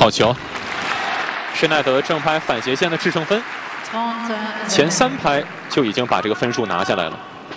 好球！施耐德正拍反斜线的制胜分，前3拍就已经把这个分数拿下来了。